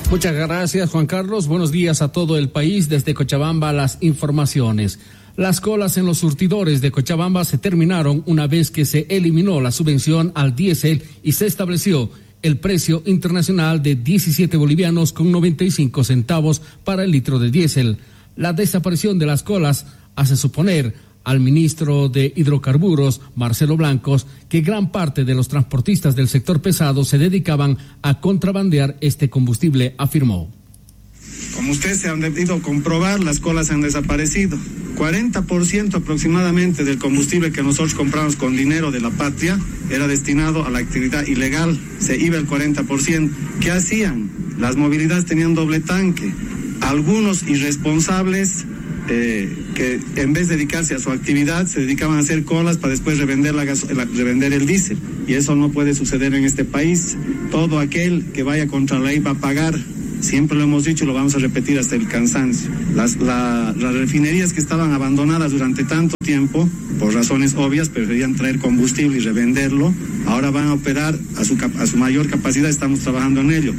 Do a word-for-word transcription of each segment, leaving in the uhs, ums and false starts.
Muchas gracias, Juan Carlos. Buenos días a todo el país. Desde Cochabamba, las informaciones. Las colas en los surtidores de Cochabamba se terminaron una vez que se eliminó la subvención al diésel y se estableció el precio internacional de diecisiete bolivianos con noventa y cinco centavos para el litro de diésel. La desaparición de las colas hace suponer al ministro de Hidrocarburos, Marcelo Blancos, que gran parte de los transportistas del sector pesado se dedicaban a contrabandear este combustible, afirmó. Como ustedes se han debido comprobar, las colas han desaparecido. cuarenta por ciento aproximadamente del combustible que nosotros compramos con dinero de la patria era destinado a la actividad ilegal. Se iba el cuarenta por ciento. ¿Qué hacían? Las movilidades tenían doble tanque. Algunos irresponsables eh, que en vez de dedicarse a su actividad se dedicaban a hacer colas para después revender, la gaso- la, revender el diésel. Y eso no puede suceder en este país. Todo aquel que vaya contra la ley va a pagar. Siempre lo hemos dicho y lo vamos a repetir hasta el cansancio. Las, la, las refinerías que estaban abandonadas durante tanto tiempo, por razones obvias, preferían traer combustible y revenderlo. Ahora van a operar a su, a su mayor capacidad, estamos trabajando en ello.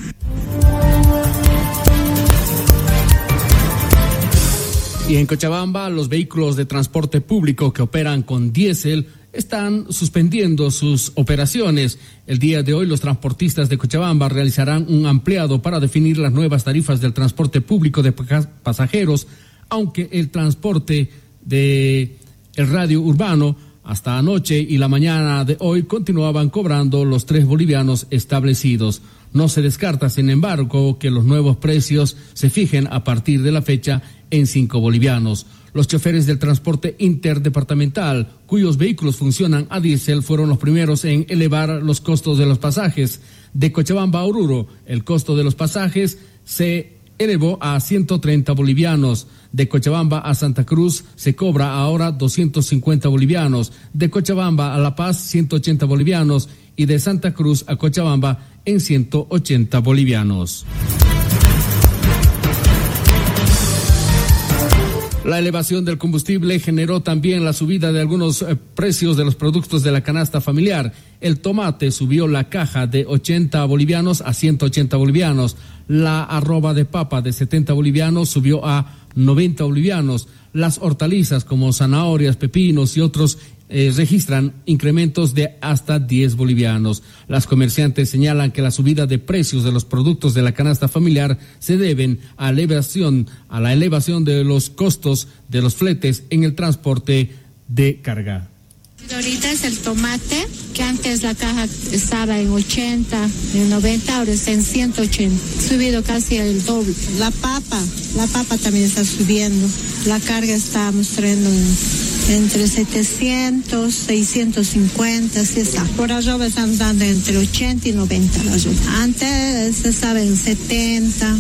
Y en Cochabamba, los vehículos de transporte público que operan con diésel están suspendiendo sus operaciones. El día de hoy, los transportistas de Cochabamba realizarán un ampliado para definir las nuevas tarifas del transporte público de pasajeros, aunque el transporte de el radio urbano hasta anoche y la mañana de hoy continuaban cobrando los tres bolivianos establecidos. No se descarta, sin embargo, que los nuevos precios se fijen a partir de la fecha en cinco bolivianos. Los choferes del transporte interdepartamental, cuyos vehículos funcionan a diésel, fueron los primeros en elevar los costos de los pasajes. De Cochabamba a Oruro, el costo de los pasajes se elevó a ciento treinta bolivianos. De Cochabamba a Santa Cruz se cobra ahora doscientos cincuenta bolivianos. De Cochabamba a La Paz, ciento ochenta bolivianos. Y de Santa Cruz a Cochabamba en ciento ochenta bolivianos. La elevación del combustible generó también la subida de algunos eh, precios de los productos de la canasta familiar. El tomate subió la caja de ochenta bolivianos a ciento ochenta bolivianos. La arroba de papa de setenta bolivianos subió a noventa bolivianos. Las hortalizas como zanahorias, pepinos y otros eh, registran incrementos de hasta diez bolivianos. Las comerciantes señalan que la subida de precios de los productos de la canasta familiar se deben a, elevación, a la elevación de los costos de los fletes en el transporte de carga. Ahorita es el tomate, que antes la caja estaba en ochenta, en noventa, ahora está en ciento ochenta. Ha subido casi el doble. La papa, la papa también está subiendo. La carga está mostrando entre setecientos, seiscientos cincuenta, así está. Por arroba están dando entre ochenta y noventa. Antes se estaba en setenta.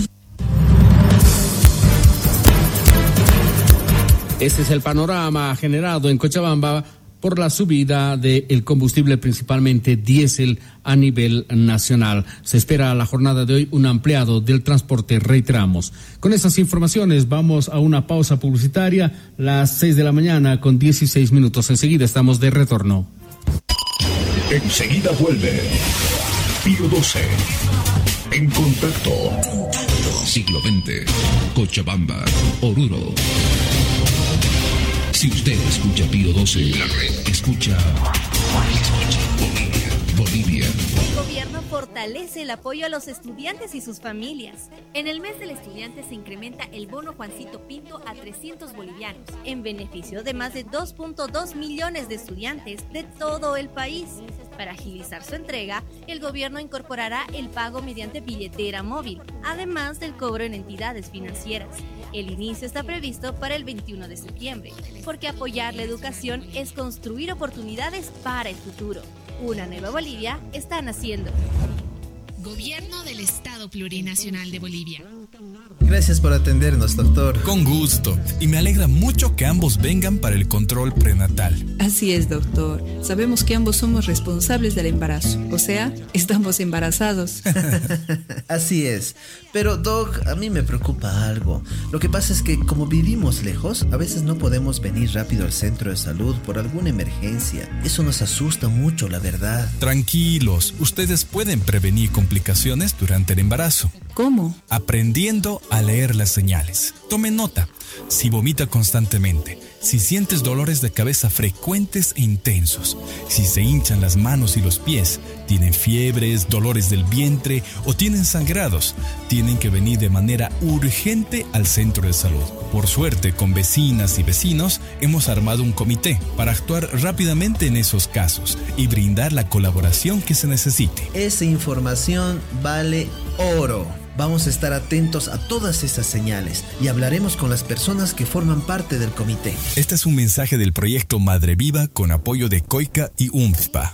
Ese es el panorama generado en Cochabamba por la subida del combustible, principalmente diésel, a nivel nacional. Se espera a la jornada de hoy un ampliado del transporte, reiteramos. Con estas informaciones vamos a una pausa publicitaria, las seis de la mañana con dieciséis minutos. Enseguida estamos de retorno. Enseguida vuelve Pío doce. En contacto. Siglo veinte. Cochabamba, Oruro. Si usted escucha Pío doce, escucha, escucha Bolivia. Bolivia. El gobierno fortalece el apoyo a los estudiantes y sus familias. En el mes del estudiante se incrementa el bono Juancito Pinto a trescientos bolivianos, en beneficio de más de dos punto dos millones de estudiantes de todo el país. Para agilizar su entrega, el gobierno incorporará el pago mediante billetera móvil, además del cobro en entidades financieras. El inicio está previsto para el veintiuno de septiembre, porque apoyar la educación es construir oportunidades para el futuro. Una nueva Bolivia está naciendo. Gobierno del Estado Plurinacional de Bolivia. Gracias por atendernos, doctor. Con gusto. Y me alegra mucho que ambos vengan para el control prenatal. Así es, doctor. Sabemos que ambos somos responsables del embarazo. O sea, estamos embarazados. Así es. Pero, doc, a mí me preocupa algo. Lo que pasa es que como vivimos lejos, a veces no podemos venir rápido al centro de salud por alguna emergencia. Eso nos asusta mucho, la verdad. Tranquilos, ustedes pueden prevenir complicaciones durante el embarazo. ¿Cómo? Aprendiendo a leer las señales. Tome nota. Si vomita constantemente, si sientes dolores de cabeza frecuentes e intensos, si se hinchan las manos y los pies, tienen fiebres, dolores del vientre o tienen sangrados, tienen que venir de manera urgente al centro de salud. Por suerte, con vecinas y vecinos, hemos armado un comité para actuar rápidamente en esos casos y brindar la colaboración que se necesite. Esa información vale oro. Vamos a estar atentos a todas esas señales y hablaremos con las personas que forman parte del comité. Este es un mensaje del proyecto Madre Viva con apoyo de COICA y U M F P A.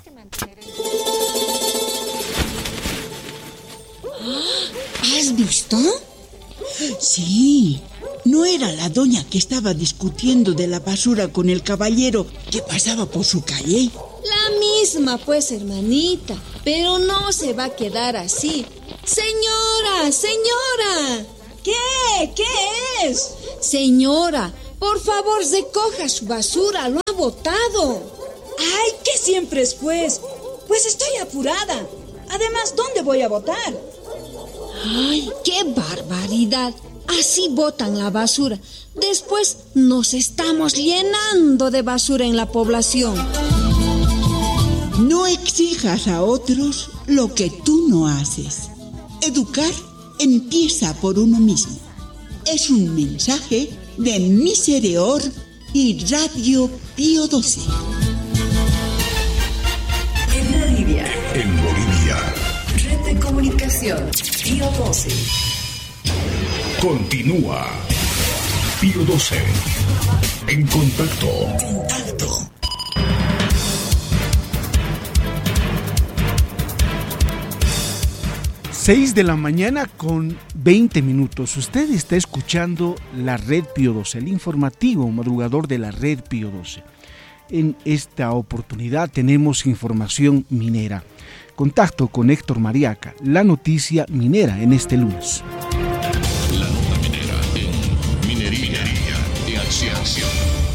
¿Has visto? Sí, no era la doña que estaba discutiendo de la basura con el caballero que pasaba por su calle. La misma, pues, hermanita, pero no se va a quedar así. Señora, señora. ¿Qué? ¿Qué es? Señora, por favor, recoja su basura, lo ha botado. Ay, ¿qué siempre es, pues? Pues estoy apurada. Además, ¿dónde voy a botar? Ay, qué barbaridad. Así botan la basura. Después nos estamos llenando de basura en la población. No exijas a otros lo que tú no haces. Educar empieza por uno mismo. Es un mensaje de Misereor y Radio Pío doce. En Bolivia. En Bolivia. Red de comunicación Pío doce. Continúa. Pío doce. En contacto. Contacto. seis de la mañana con veinte minutos. Usted está escuchando la Red Pío doce, el informativo madrugador de la Red Pío doce. En esta oportunidad tenemos información minera. Contacto con Héctor Mariaca, la noticia minera en este lunes. La nota minera en Minería, minería de Acción.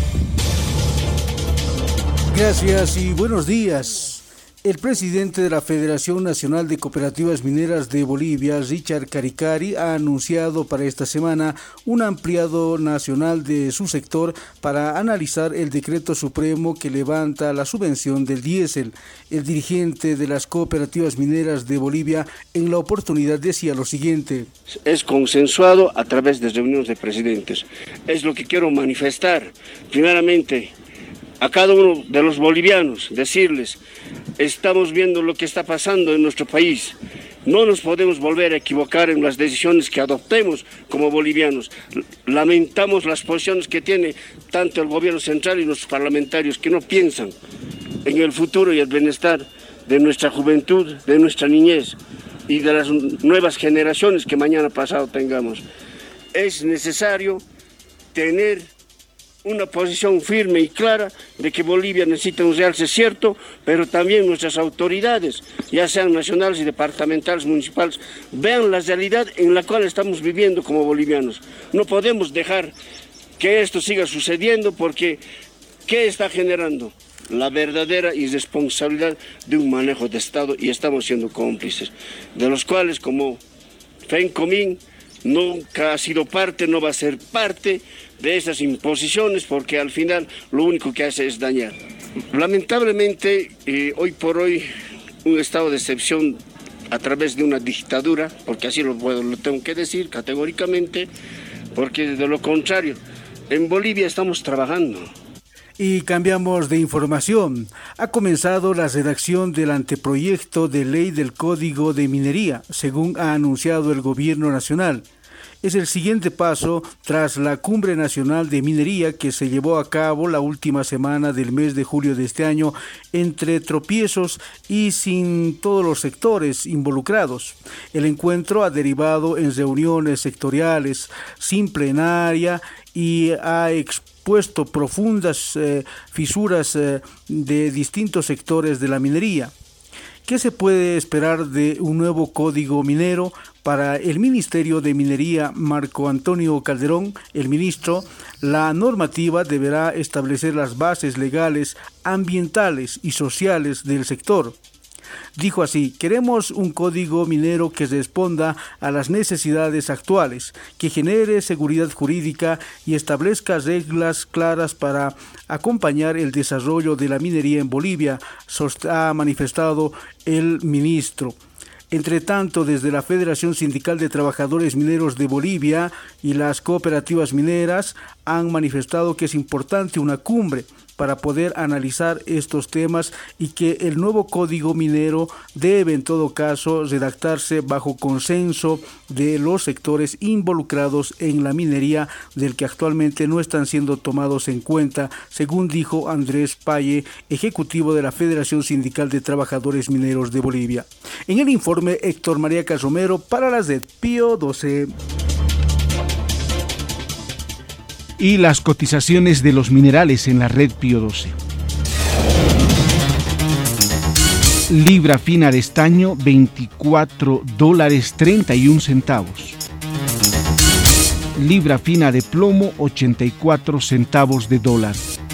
Gracias y buenos días. El presidente de la Federación Nacional de Cooperativas Mineras de Bolivia, Richard Caricari, ha anunciado para esta semana un ampliado nacional de su sector para analizar el decreto supremo que levanta la subvención del diésel. El dirigente de las cooperativas mineras de Bolivia en la oportunidad decía lo siguiente. Es consensuado a través de reuniones de presidentes. Es lo que quiero manifestar. Primeramente, a cada uno de los bolivianos, decirles, estamos viendo lo que está pasando en nuestro país. No nos podemos volver a equivocar en las decisiones que adoptemos como bolivianos. Lamentamos las posiciones que tiene tanto el gobierno central y los parlamentarios que no piensan en el futuro y el bienestar de nuestra juventud, de nuestra niñez y de las nuevas generaciones que mañana pasado tengamos. Es necesario tener una posición firme y clara de que Bolivia necesita un realce cierto, pero también nuestras autoridades, ya sean nacionales y departamentales, municipales, vean la realidad en la cual estamos viviendo como bolivianos. No podemos dejar que esto siga sucediendo porque ¿qué está generando? La verdadera irresponsabilidad de un manejo de Estado y estamos siendo cómplices, de los cuales como FENCOMIN nunca ha sido parte, no va a ser parte de esas imposiciones porque al final lo único que hace es dañar. Lamentablemente, eh, hoy por hoy, un estado de excepción a través de una dictadura, porque así lo, puedo, lo tengo que decir categóricamente, porque de lo contrario, en Bolivia estamos trabajando. Y cambiamos de información. Ha comenzado la redacción del anteproyecto de ley del Código de Minería, según ha anunciado el Gobierno Nacional. Es el siguiente paso tras la Cumbre Nacional de Minería que se llevó a cabo la última semana del mes de julio de este año entre tropiezos y sin todos los sectores involucrados. El encuentro ha derivado en reuniones sectoriales sin plenaria y ha expuesto profundas eh, fisuras eh, de distintos sectores de la minería. ¿Qué se puede esperar de un nuevo código minero? Para el Ministerio de Minería, Marco Antonio Calderón, el ministro, la normativa deberá establecer las bases legales, ambientales y sociales del sector. Dijo así: queremos un código minero que responda a las necesidades actuales, que genere seguridad jurídica y establezca reglas claras para acompañar el desarrollo de la minería en Bolivia, ha manifestado el ministro. Entre tanto, desde la Federación Sindical de Trabajadores Mineros de Bolivia y las cooperativas mineras han manifestado que es importante una cumbre para poder analizar estos temas y que el nuevo código minero debe en todo caso redactarse bajo consenso de los sectores involucrados en la minería, del que actualmente no están siendo tomados en cuenta, según dijo Andrés Paye, ejecutivo de la Federación Sindical de Trabajadores Mineros de Bolivia. En el informe, Héctor María Casomero para la red Pío doce. Y las cotizaciones de los minerales en la red Pío doce. Libra fina de estaño, veinticuatro dólares treinta y un centavos. Libra fina de plomo, ochenta y cuatro centavos de dólar.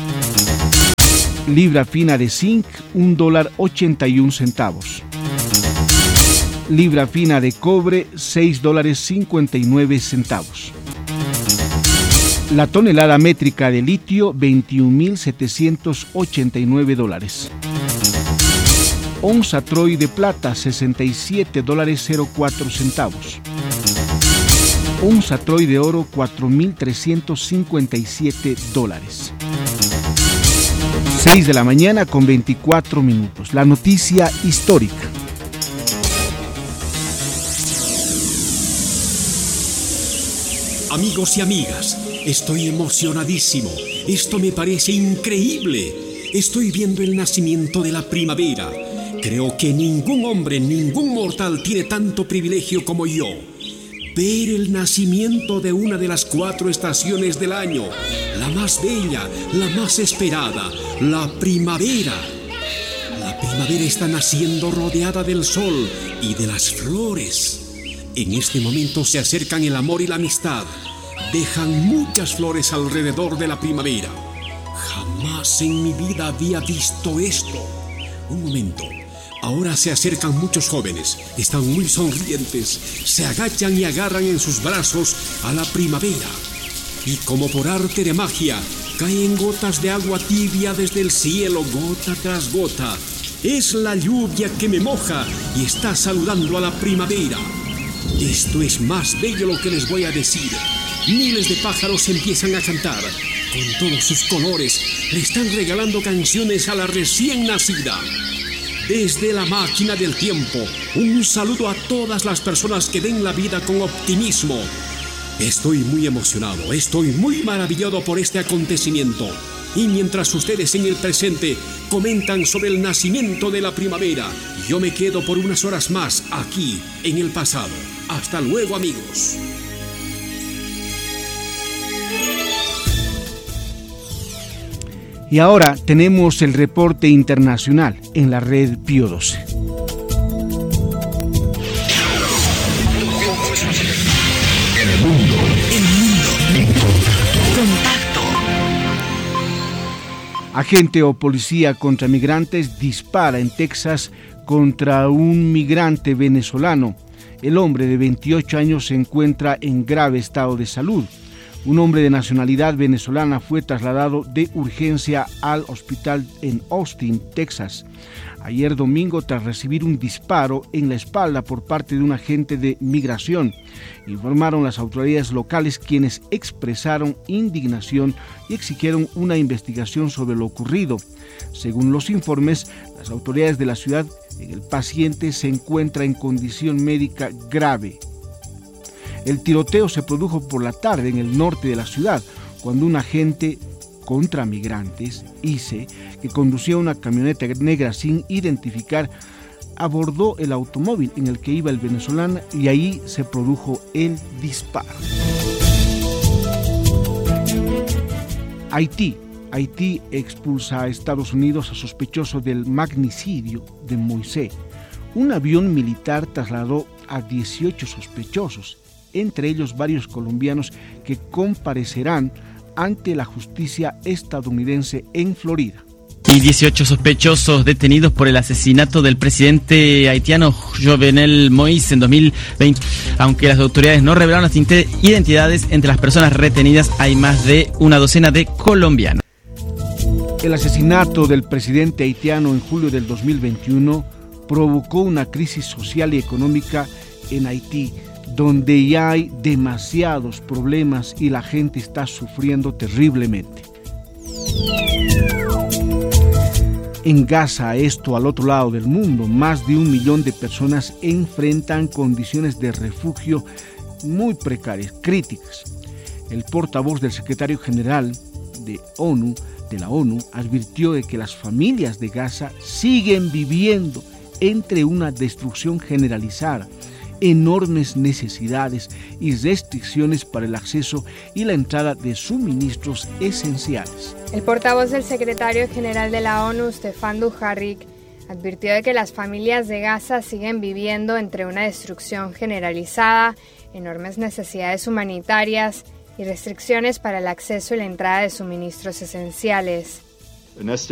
Libra fina de zinc, un dólar ochenta y un centavos. Libra fina de cobre, seis dólares cincuenta y nueve centavos. La tonelada métrica de litio, veintiún mil setecientos ochenta y nueve dólares. Onza Troy de plata, sesenta y siete dólares cero cuatro centavos. Onza Troy de oro, cuatro mil trescientos cincuenta y siete dólares. seis de la mañana con veinticuatro minutos. La noticia histórica. Amigos y amigas, estoy emocionadísimo. Esto me parece increíble. Estoy viendo el nacimiento de la primavera. Creo que ningún hombre, ningún mortal tiene tanto privilegio como yo. Ver el nacimiento de una de las cuatro estaciones del año. La más bella, la más esperada, la primavera. La primavera está naciendo rodeada del sol y de las flores. En este momento se acercan el amor y la amistad. Dejan muchas flores alrededor de la primavera. Jamás en mi vida había visto esto. Un momento. Ahora se acercan muchos jóvenes. Están muy sonrientes. Se agachan y agarran en sus brazos a la primavera. Y como por arte de magia, caen gotas de agua tibia desde el cielo, gota tras gota. Es la lluvia que me moja y está saludando a la primavera. Esto es más bello lo que les voy a decir. Miles de pájaros empiezan a cantar. Con todos sus colores, le están regalando canciones a la recién nacida. Desde la máquina del tiempo, un saludo a todas las personas que ven la vida con optimismo. Estoy muy emocionado, estoy muy maravillado por este acontecimiento. Y mientras ustedes en el presente comentan sobre el nacimiento de la primavera, yo me quedo por unas horas más aquí, en el pasado. Hasta luego, amigos. Y ahora tenemos el reporte internacional en la red Pío doce. El mundo, el mundo en contacto. Agente o policía contra migrantes dispara en Texas contra un migrante venezolano. El hombre de veintiocho años se encuentra en grave estado de salud. Un hombre de nacionalidad venezolana fue trasladado de urgencia al hospital en Austin, Texas, ayer domingo tras recibir un disparo en la espalda por parte de un agente de migración, informaron las autoridades locales, quienes expresaron indignación y exigieron una investigación sobre lo ocurrido. Según los informes, las autoridades de la ciudad, el paciente se encuentra en condición médica grave. El tiroteo se produjo por la tarde en el norte de la ciudad, cuando un agente contra migrantes, I C E, que conducía una camioneta negra sin identificar, abordó el automóvil en el que iba el venezolano y ahí se produjo el disparo. Haití. Haití expulsa a Estados Unidos a sospechosos del magnicidio de Moisés. Un avión militar trasladó a dieciocho sospechosos, entre ellos varios colombianos que comparecerán ante la justicia estadounidense en Florida. Y dieciocho sospechosos detenidos por el asesinato del presidente haitiano Jovenel Moïse en dos mil veinte. Aunque las autoridades no revelaron las identidades, entre las personas retenidas hay más de una docena de colombianos. El asesinato del presidente haitiano en julio del dos mil veintiuno provocó una crisis social y económica en Haití, donde ya hay demasiados problemas y la gente está sufriendo terriblemente. En Gaza, esto al otro lado del mundo, más de un millón de personas enfrentan condiciones de refugio muy precarias, críticas. El portavoz del secretario general de ONU, de la ONU, advirtió de que las familias de Gaza siguen viviendo entre una destrucción generalizada, enormes necesidades y restricciones para el acceso y la entrada de suministros esenciales. El portavoz del secretario general de la ONU, Stefan Dujarric, advirtió de que las familias de Gaza siguen viviendo entre una destrucción generalizada, enormes necesidades humanitarias y restricciones para el acceso y la entrada de suministros esenciales.